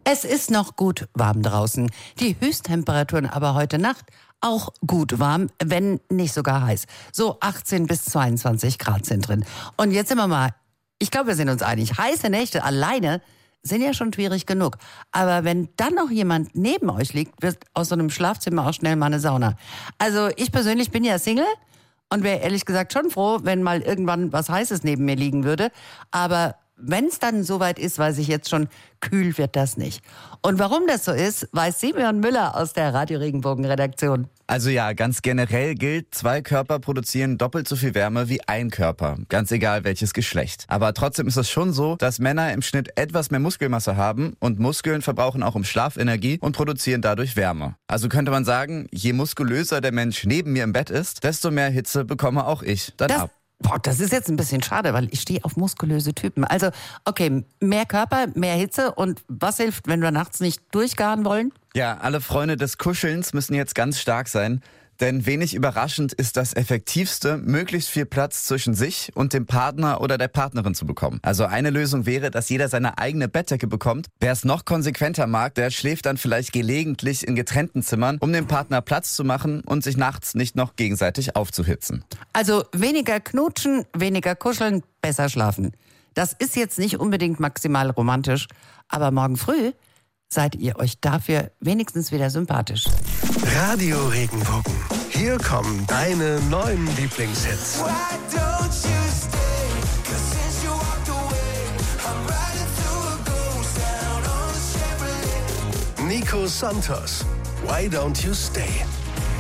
Es ist noch gut warm draußen. Die Höchsttemperaturen aber heute Nacht auch gut warm, wenn nicht sogar heiß. So 18 bis 22 Grad sind drin. Und jetzt sind wir mal, ich glaube, wir sind uns einig, heiße Nächte alleine sind ja schon schwierig genug. Aber wenn dann noch jemand neben euch liegt, wird aus so einem Schlafzimmer auch schnell mal eine Sauna. Also ich persönlich bin ja Single und wäre ehrlich gesagt schon froh, wenn mal irgendwann was Heißes neben mir liegen würde. Aber wenn es dann soweit ist, weiß ich jetzt schon, kühl wird das nicht. Und warum das so ist, weiß Simeon Müller aus der Radio Regenbogen-Redaktion. Also ja, ganz generell gilt, 2 Körper produzieren doppelt so viel Wärme wie ein Körper. Ganz egal welches Geschlecht. Aber trotzdem ist es schon so, dass Männer im Schnitt etwas mehr Muskelmasse haben und Muskeln verbrauchen auch im Schlaf Energie und produzieren dadurch Wärme. Also könnte man sagen, je muskulöser der Mensch neben mir im Bett ist, desto mehr Hitze bekomme auch ich dann ab. Das ist jetzt ein bisschen schade, weil ich stehe auf muskulöse Typen. Also, okay, mehr Körper, mehr Hitze. Und was hilft, wenn wir nachts nicht durchgaren wollen? Ja, alle Freunde des Kuschelns müssen jetzt ganz stark sein. Denn wenig überraschend ist das Effektivste, möglichst viel Platz zwischen sich und dem Partner oder der Partnerin zu bekommen. Also eine Lösung wäre, dass jeder seine eigene Bettdecke bekommt. Wer es noch konsequenter mag, der schläft dann vielleicht gelegentlich in getrennten Zimmern, um dem Partner Platz zu machen und sich nachts nicht noch gegenseitig aufzuhitzen. Also weniger knutschen, weniger kuscheln, besser schlafen. Das ist jetzt nicht unbedingt maximal romantisch, aber morgen früh seid ihr euch dafür wenigstens wieder sympathisch. Radio Regenbogen. Hier kommen deine neuen Lieblingshits. Nico Santos, Why Don't You Stay?